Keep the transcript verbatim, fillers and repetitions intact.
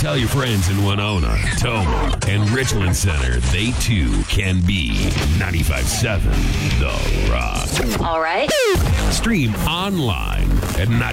Tell your friends in Winona, Toma, and Richland Center they too can be ninety-five point seven The Rock. All right. Stream online at ninety-five